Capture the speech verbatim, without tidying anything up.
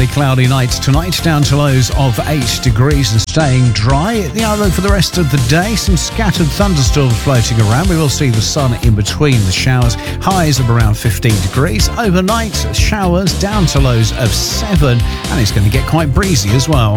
partly cloudy night tonight, down to lows of eight degrees and staying dry. The outlook for the rest of the day, some scattered thunderstorms floating around. We will see the sun in between the showers. Highs of around fifteen degrees. Overnight, showers down to lows of seven, and it's going to get quite breezy as well.